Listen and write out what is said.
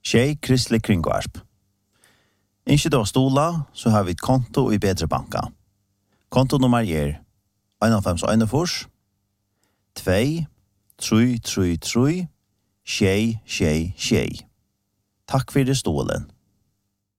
Tjej kristelig kringvarp. Ikke da stola, så har vi et konto i Bedre Banka. Kontonummer 51 2 3 3 3 6 6 6. Takk for det stolen.